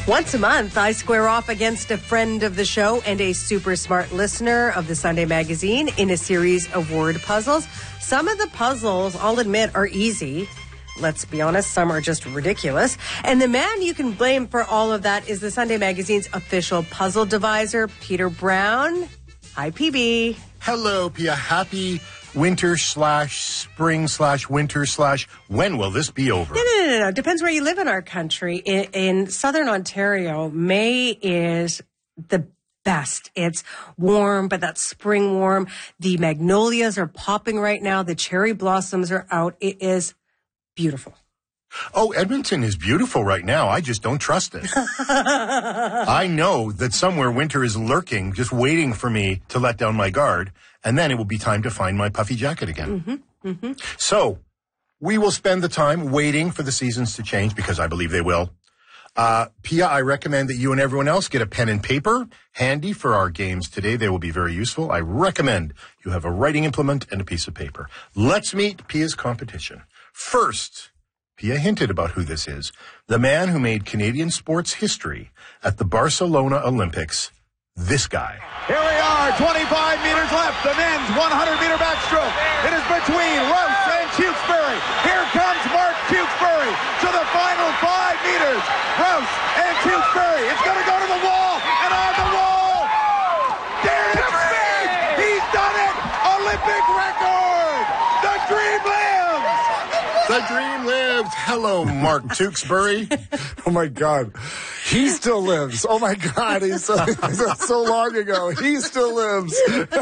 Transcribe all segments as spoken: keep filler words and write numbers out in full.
Once a month, I square off against a friend of the show and a super smart listener of the Sunday magazine in a series of word puzzles. Some of the puzzles, I'll admit, are easy. Let's be honest, some are just ridiculous. And the man you can blame for all of that is the Sunday magazine's official puzzle deviser, Peter Brown. Hi, P B. Hello, Pia. Happy winter slash spring slash winter slash when will this be over? No, no, no, no. Depends where you live in our country. In, in southern Ontario, May is the best. It's warm, but that's spring warm. The magnolias are popping right now. The cherry blossoms are out. It is beautiful. Oh, Edmonton is beautiful right now. I just don't trust it. I know that somewhere winter is lurking, just waiting for me to let down my guard, and then it will be time to find my puffy jacket again. Mm-hmm, mm-hmm. So, we will spend the time waiting for the seasons to change, because I believe they will. Uh, Pia, I recommend that you and everyone else get a pen and paper handy for our games today. They will be very useful. I recommend you have a writing implement and a piece of paper. Let's meet Pia's competition. First, Pia hinted about who this is. The man who made Canadian sports history at the Barcelona Olympics. This guy. Here we are, twenty-five meters left. The men's one hundred meter backstroke. It is between Rouse and Tewksbury. Here comes Mark Tewksbury to the final five meters. Rouse and Tewksbury. It's going to go to the wall and on the wall. Darren Smith. He's done it. Olympic record. The dream lives. The dream lives. Hello, Mark Tewksbury. Oh, my God. He still lives. Oh, my God. He's so, so long ago. He still lives.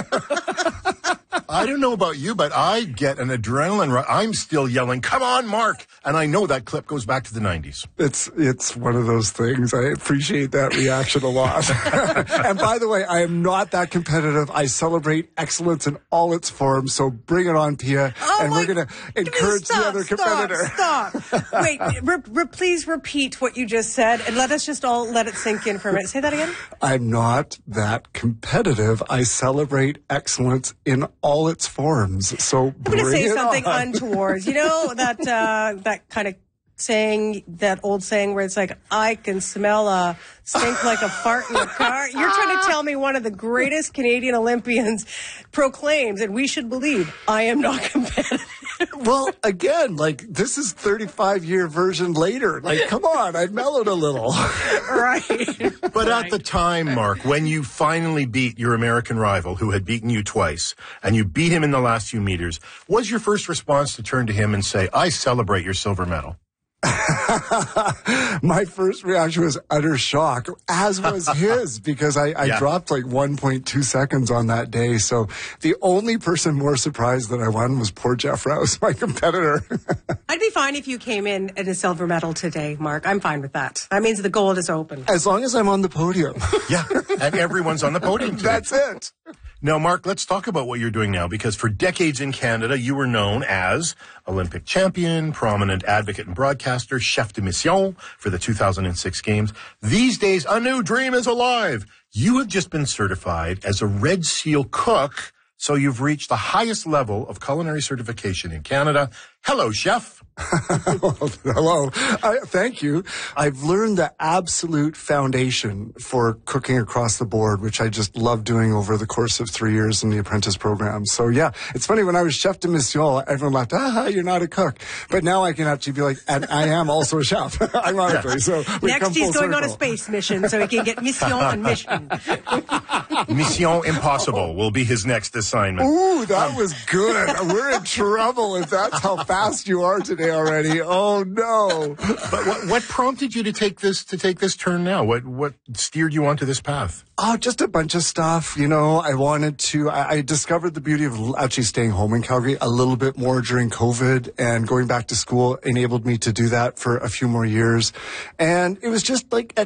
I don't know about you, but I get an adrenaline rush. I'm still yelling, come on, Mark. And I know that clip goes back to the nineties. It's it's one of those things. I appreciate that reaction a lot. And by the way, I am not that competitive. I celebrate excellence in all its forms. So bring it on, Pia. Oh and my, we're going to encourage stop, the other competitor. Stop, stop. Wait, re- re- please repeat what you just said and let us just all let it sink in for a minute. Say that again. I'm not that competitive. I celebrate excellence in all its forms. So I'm going to say something on. untoward. You know that uh, that kind of saying, that old saying where it's like, I can smell a stink like a fart in the car. You're trying to tell me one of the greatest Canadian Olympians proclaims, and we should believe, I am not competitive. Well, again, like, this is thirty-five year version later. Like, come on, I mellowed a little. Right. But right. At the time, Mark, when you finally beat your American rival who had beaten you twice, and you beat him in the last few meters, was your first response to turn to him and say, I celebrate your silver medal? My first reaction was utter shock, as was his, because I, I yeah. dropped like one point two seconds on that day. So the only person more surprised that I won was poor Jeff Rouse, my competitor. I'd be fine if you came in at a silver medal today, Mark. I'm fine with that. That means the gold is open. As long as I'm on the podium. Yeah, and everyone's on the podium today. That's it. Now, Mark, let's talk about what you're doing now, because for decades in Canada, you were known as Olympic champion, prominent advocate and broadcaster, chef de mission for the two thousand six games. These days, a new dream is alive. You have just been certified as a Red Seal cook, so you've reached the highest level of culinary certification in Canada. Hello, chef. Hello. I, thank you. I've learned the absolute foundation for cooking across the board, which I just love doing over the course of three years in the apprentice program. So yeah, it's funny, when I was chef de mission, everyone laughed, ah, you're not a cook. But now I can actually be like, and I am also a chef, ironically. So we Next come he's full going circle. on a space mission so he can get mission on mission. Mission Impossible will be his next assignment. Ooh, that was good. We're in trouble if that's how fast you are today already. Oh no! But what, what prompted you to take this to take this turn now? What what steered you onto this path? Oh, just a bunch of stuff. You know, I wanted to, I, I discovered the beauty of actually staying home in Calgary a little bit more during COVID, and going back to school enabled me to do that for a few more years. And it was just like at